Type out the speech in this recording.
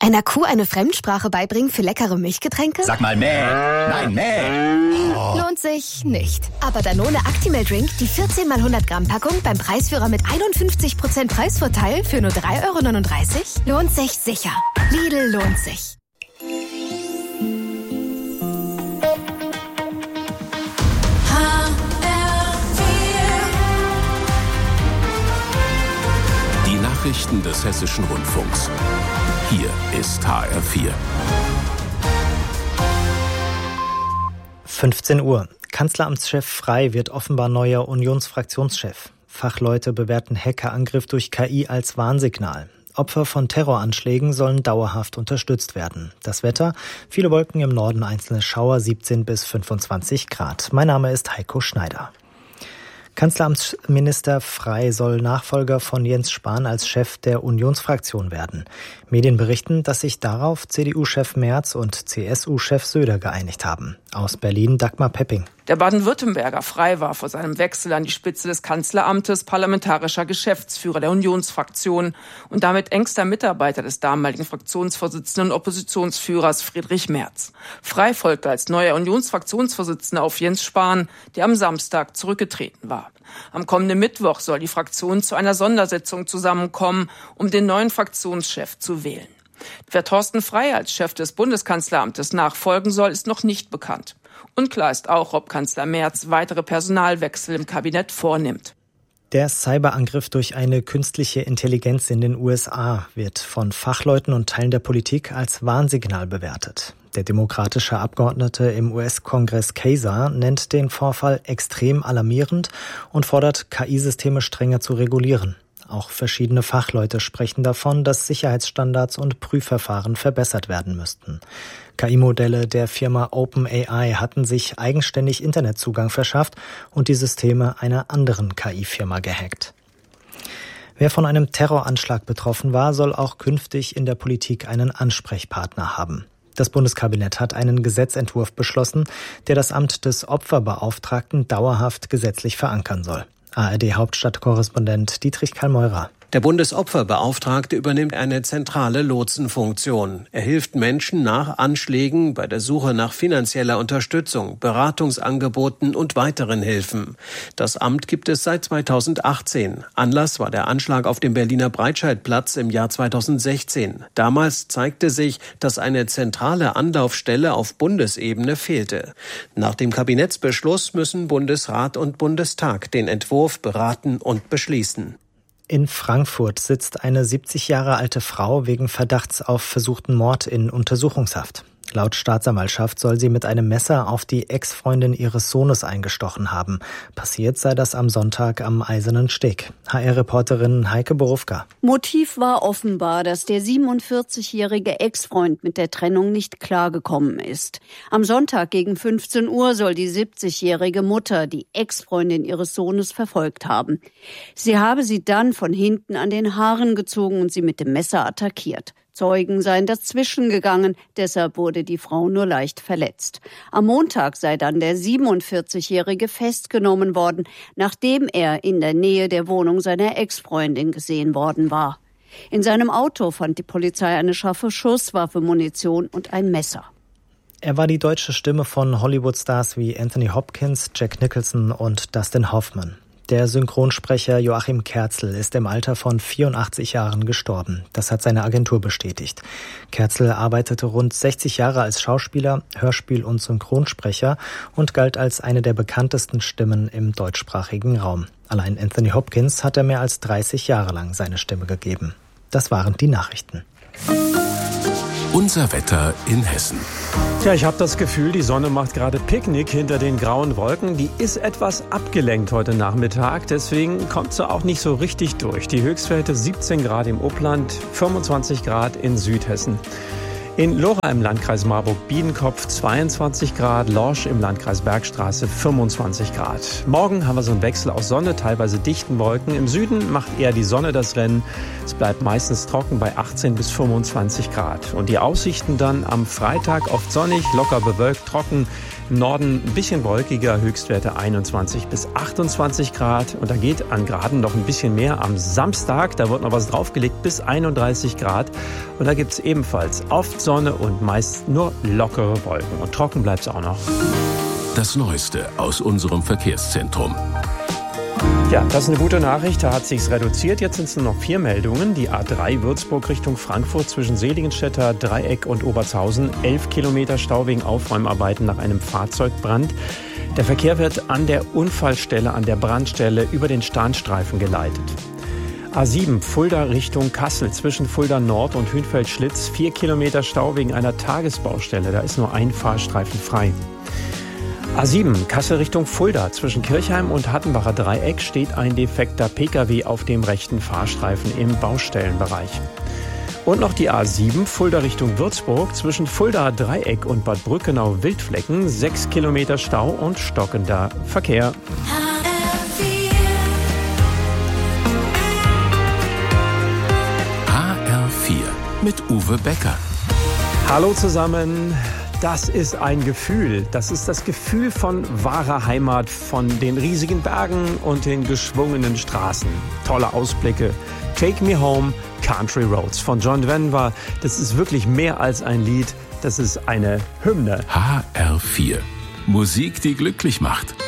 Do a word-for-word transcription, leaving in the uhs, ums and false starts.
Einer Kuh eine Fremdsprache beibringen für leckere Milchgetränke? Sag mal mäh. Nein, mäh. Oh. Lohnt sich nicht. Aber Danone Actimel Drink, die vierzehn mal hundert Gramm Packung beim Preisführer mit einundfünfzig Prozent Preisvorteil für nur drei Euro neununddreißig? Lohnt sich sicher. Lidl lohnt sich. Die Nachrichten des Hessischen Rundfunks. Hier ist H R vier. fünfzehn Uhr. Kanzleramtschef Frey wird offenbar neuer Unionsfraktionschef. Fachleute bewerten Hackerangriff durch K I als Warnsignal. Opfer von Terroranschlägen sollen dauerhaft unterstützt werden. Das Wetter? Viele Wolken im Norden, einzelne Schauer, siebzehn bis fünfundzwanzig Grad. Mein Name ist Heiko Schneider. Kanzleramtsminister Frey soll Nachfolger von Jens Spahn als Chef der Unionsfraktion werden. Medien berichten, dass sich darauf C D U-Chef Merz und C S U-Chef Söder geeinigt haben. Aus Berlin Dagmar Pepping. Der Baden-Württemberger Frey war vor seinem Wechsel an die Spitze des Kanzleramtes parlamentarischer Geschäftsführer der Unionsfraktion und damit engster Mitarbeiter des damaligen Fraktionsvorsitzenden und Oppositionsführers Friedrich Merz. Frey folgte als neuer Unionsfraktionsvorsitzender auf Jens Spahn, der am Samstag zurückgetreten war. Am kommenden Mittwoch soll die Fraktion zu einer Sondersitzung zusammenkommen, um den neuen Fraktionschef zu wählen. Wer Thorsten Frey als Chef des Bundeskanzleramtes nachfolgen soll, ist noch nicht bekannt. Unklar ist auch, ob Kanzler Merz weitere Personalwechsel im Kabinett vornimmt. Der Cyberangriff durch eine künstliche Intelligenz in den U S A wird von Fachleuten und Teilen der Politik als Warnsignal bewertet. Der demokratische Abgeordnete im U S-Kongress Kayser nennt den Vorfall extrem alarmierend und fordert, K I-Systeme strenger zu regulieren. Auch verschiedene Fachleute sprechen davon, dass Sicherheitsstandards und Prüfverfahren verbessert werden müssten. K I-Modelle der Firma OpenAI hatten sich eigenständig Internetzugang verschafft und die Systeme einer anderen K I-Firma gehackt. Wer von einem Terroranschlag betroffen war, soll auch künftig in der Politik einen Ansprechpartner haben. Das Bundeskabinett hat einen Gesetzentwurf beschlossen, der das Amt des Opferbeauftragten dauerhaft gesetzlich verankern soll. A R D-Hauptstadtkorrespondent Dietrich Karl-Meurer. Der Bundesopferbeauftragte übernimmt eine zentrale Lotsenfunktion. Er hilft Menschen nach Anschlägen bei der Suche nach finanzieller Unterstützung, Beratungsangeboten und weiteren Hilfen. Das Amt gibt es seit zweitausendachtzehn. Anlass war der Anschlag auf dem Berliner Breitscheidplatz im Jahr zweitausendsechzehn. Damals zeigte sich, dass eine zentrale Anlaufstelle auf Bundesebene fehlte. Nach dem Kabinettsbeschluss müssen Bundesrat und Bundestag den Entwurf beraten und beschließen. In Frankfurt sitzt eine siebzig Jahre alte Frau wegen Verdachts auf versuchten Mord in Untersuchungshaft. Laut Staatsanwaltschaft soll sie mit einem Messer auf die Ex-Freundin ihres Sohnes eingestochen haben. Passiert sei das am Sonntag am Eisernen Steg. H R-Reporterin Heike Borufka. Motiv war offenbar, dass der siebenundvierzigjährige Ex-Freund mit der Trennung nicht klargekommen ist. Am Sonntag gegen fünfzehn Uhr soll die siebzigjährige Mutter die Ex-Freundin ihres Sohnes verfolgt haben. Sie habe sie dann von hinten an den Haaren gezogen und sie mit dem Messer attackiert. Zeugen seien dazwischen gegangen, deshalb wurde die Frau nur leicht verletzt. Am Montag sei dann der siebenundvierzigjährige festgenommen worden, nachdem er in der Nähe der Wohnung seiner Ex-Freundin gesehen worden war. In seinem Auto fand die Polizei eine scharfe Schusswaffe, Munition und ein Messer. Er war die deutsche Stimme von Hollywood-Stars wie Anthony Hopkins, Jack Nicholson und Dustin Hoffman. Der Synchronsprecher Joachim Kerzel ist im Alter von vierundachtzig Jahren gestorben. Das hat seine Agentur bestätigt. Kerzel arbeitete rund sechzig Jahre als Schauspieler, Hörspiel- und Synchronsprecher und galt als eine der bekanntesten Stimmen im deutschsprachigen Raum. Allein Anthony Hopkins hat er mehr als dreißig Jahre lang seine Stimme gegeben. Das waren die Nachrichten. Unser Wetter in Hessen. Tja, ich habe das Gefühl, die Sonne macht gerade Picknick hinter den grauen Wolken. Die ist etwas abgelenkt heute Nachmittag, deswegen kommt sie auch nicht so richtig durch. Die Höchstwerte siebzehn Grad im Upland, fünfundzwanzig Grad in Südhessen. In Lora im Landkreis Marburg-Biedenkopf zweiundzwanzig Grad, Lorsch im Landkreis Bergstraße fünfundzwanzig Grad. Morgen haben wir so einen Wechsel aus Sonne, teilweise dichten Wolken. Im Süden macht eher die Sonne das Rennen. Es bleibt meistens trocken bei achtzehn bis fünfundzwanzig Grad. Und die Aussichten dann am Freitag oft sonnig, locker bewölkt, trocken. Im Norden ein bisschen wolkiger, Höchstwerte einundzwanzig bis achtundzwanzig Grad. Und da geht an Graden noch ein bisschen mehr am Samstag. Da wird noch was draufgelegt bis einunddreißig Grad. Und da gibt es ebenfalls oft Sonne und meist nur lockere Wolken. Und trocken bleibt es auch noch. Das Neueste aus unserem Verkehrszentrum. Ja, das ist eine gute Nachricht. Da hat sich's reduziert. Jetzt sind es nur noch vier Meldungen. Die A drei Würzburg Richtung Frankfurt zwischen Seligenstädter Dreieck und Obertshausen. elf Kilometer Stau wegen Aufräumarbeiten nach einem Fahrzeugbrand. Der Verkehr wird an der Unfallstelle, an der Brandstelle über den Starnstreifen geleitet. A sieben Fulda Richtung Kassel zwischen Fulda Nord und Hünfeld-Schlitz. vier Kilometer Stau wegen einer Tagesbaustelle. Da ist nur ein Fahrstreifen frei. A sieben Kassel Richtung Fulda. Zwischen Kirchheim und Hattenbacher Dreieck steht ein defekter Pkw auf dem rechten Fahrstreifen im Baustellenbereich. Und noch die A sieben Fulda Richtung Würzburg. Zwischen Fulda Dreieck und Bad Brückenau-Wildflecken. sechs Kilometer Stau und stockender Verkehr. H R vier mit Uwe Becker. Hallo zusammen. Das ist ein Gefühl. Das ist das Gefühl von wahrer Heimat, von den riesigen Bergen und den geschwungenen Straßen. Tolle Ausblicke. Take Me Home, Country Roads von John Denver. Das ist wirklich mehr als ein Lied. Das ist eine Hymne. H R vier. Musik, die glücklich macht.